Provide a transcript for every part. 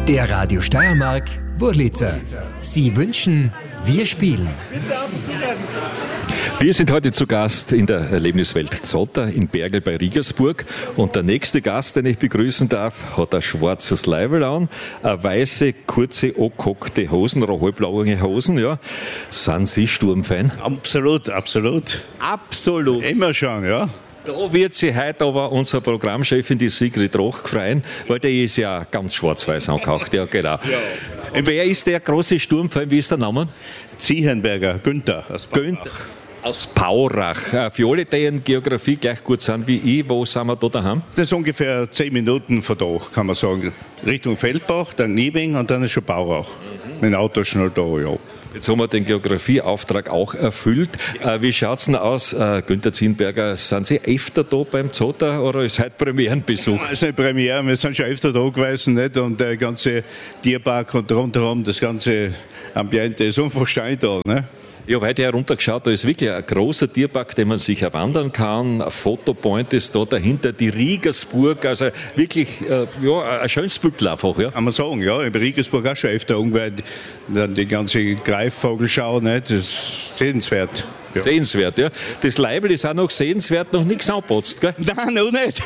Der Radio Steiermark Wurlitzer. Sie wünschen, wir spielen. Wir sind heute zu Gast in der Erlebniswelt Zotter in Bergl bei Riegersburg und der nächste Gast, den ich begrüßen darf, hat ein schwarzes Leiberl an, eine weiße, kurze, angehockte Hosen oder halbblaue Hosen, ja. Sind Sie Sturmfan? Absolut, absolut. Absolut. Immer schon, ja. Da wird sich heute aber unsere Programmchefin, die Sigrid Roch, freuen, weil der ist ja ganz schwarz-weiß angehaucht, ja genau. Und wer ist der große Sturmfan, wie ist der Name? Ziehenberger, Günther. Günther. Aus Paurach. Für alle, die in Geografie gleich gut sind wie ich, wo sind wir da daheim? Das ist ungefähr 10 Minuten von da, kann man sagen. Richtung Feldbach, dann Niebing und dann ist schon Paurach. Mit dem Auto schnell da, ja. Jetzt haben wir den Geografieauftrag auch erfüllt. Wie schaut es denn aus, Günther Ziehenberger? Sind Sie öfter da beim Zotter oder ist heute Premierenbesuch? Es ist eine Premiere, wir sind schon öfter da gewesen, nicht? Und der ganze Tierpark und rundherum, das ganze Ambiente ist unverständlich da. Ne? Ich habe heute heruntergeschaut, da ist wirklich ein großer Tierpark, den man sich erwandern kann. Ein Fotopoint ist da dahinter, die Riegersburg, also wirklich ein schönes Bild einfach. Ja. Kann man sagen, ja, in Riegersburg auch schon öfter umgeweiht. Dann die ganze Greifvogelschau, nicht? Das ist sehenswert. Ja. Sehenswert, ja. Das Leibel ist auch noch sehenswert, noch nichts angepotzt, gell? Nein, noch nicht.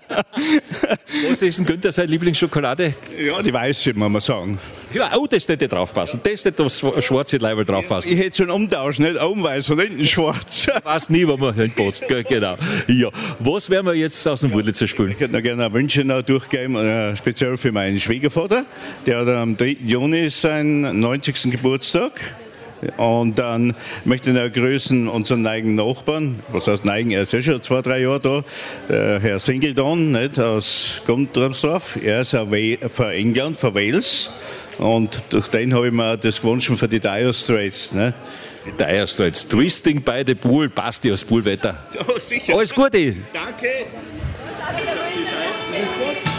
Was ist denn Günther seine Lieblingsschokolade? Ja, die weiße, muss man sagen. Ja, das hätte draufpassen. Das hätte das schwarze Leibel draufpassen. Ich hätte schon umtauschen, nicht oben weiß und hinten schwarz. Ich weiß nie, wo man hinpotzt, gell? Genau. Ja. Was werden wir jetzt aus dem Wurlitzer spielen? Ich hätte noch gerne Wünsche noch durchgeben, speziell für meinen Schwiegervater. Der hat am 3. Juni seinen 90. Geburtstag. Und dann möchte ich noch grüßen unseren neigen Nachbarn, was heißt neigen, er ist ja schon 2-3 Jahre da, Herr Singleton, nicht, aus Gundramsdorf. Er ist von England, von Wales. Und durch den habe ich mir das gewünscht für die Dire Straits. Ne? Die Dire Straits, Twisting by the Pool, passt ja das Poolwetter. Oh, sicher. Alles Gute. Danke. Alles gut.